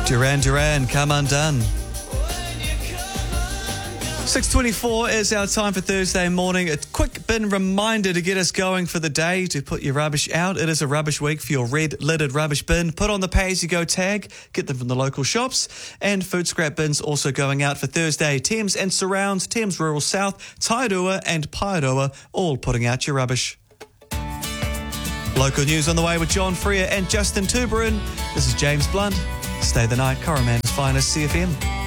Duran Duran, Come Undone. 6:24 is our time for Thursday morning. A quick bin reminder to get us going for the day to put your rubbish out. It is a rubbish week for your red lidded rubbish bin. Put on the pay-as-you-go tag. Get them from the local shops. And food scrap bins also going out for Thursday. Thames and surrounds, Thames Rural South, Tairua and Paeroa, all putting out your rubbish. Local news on the way with John Freer and Justin Tuberin. This is James Blunt. Stay the night, Coroman's finest CFM.